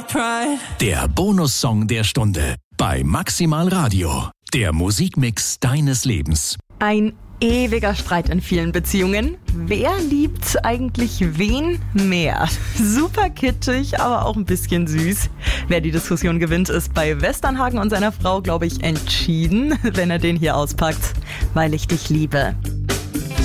Der Bonussong der Stunde bei Maximal Radio. Der Musikmix deines Lebens. Ein ewiger Streit in vielen Beziehungen. Wer liebt eigentlich wen mehr? Super kitschig, aber auch ein bisschen süß. Wer die Diskussion gewinnt, ist bei Westernhagen und seiner Frau, glaube ich, entschieden, wenn er den hier auspackt. Weil ich dich liebe.